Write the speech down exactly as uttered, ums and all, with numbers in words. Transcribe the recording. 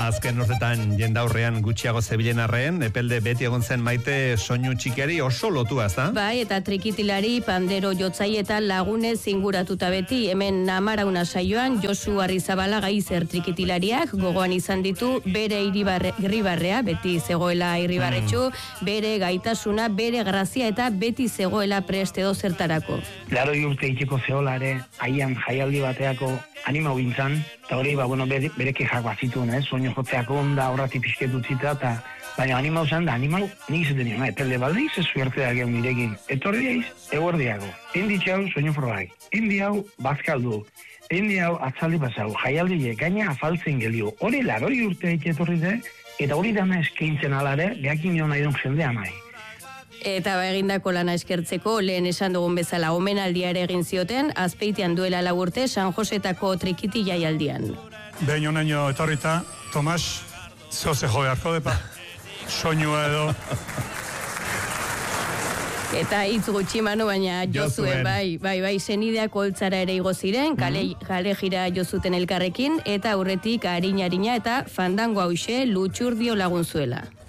azken urtetan jendaurrean gutxiago zebilen arren, epelde beti egon zen Maite soinu txikiari oso lotua, ezta? Bai, eta trikitilari, pandero jotzai eta lagunez inguratuta beti, hemen Amarauna saioan Josu Arrizabala Gaizer trikitilariak gogoan izan ditu bere irribarrea, beti zegoela irribarretxu, mm. bere gaitasuna, bere grazia eta beti zegoela preste edo zertarako. Laro urte itxeko zeolare, haian jaialdi bateako anima bintzan, eta hori, ba, bueno, bere, bere kexak bazituen, eh? Soinu jotzeako onda horrati pixketu zita, eta baina animau zen, da animau nik izaten nien, epelde balde ize suertea gehiago nirekin. Etorri eiz, eguerdiago. Indi txau, soinu forbai. Indi hau, bazkaldu. Indi hau, atzaldi pasau. Jaialdi gaina afaltzen gelio. Hori laroi urte eite etorri de, eta hori dana eskaintzen alare, gehakin nio nahi duen jendea nahi. Eta egindako lana eskertzeko, lehen esan dugun bezala omenaldia ere egin zioten, Azpeitian duela lau urte San Josetako trikiti jaialdian. Behin honaino etorrita, Tomas, zoze jo beharko depa, soinua edo. Eta hitz gutxi manu, baina Josuen, bai, bai, bai, senideak holtzara ere igo ziren, kale, kale jira jozuten elkarrekin, eta aurretik harina-harina eta fandango hause lutxurdio lagun zuela.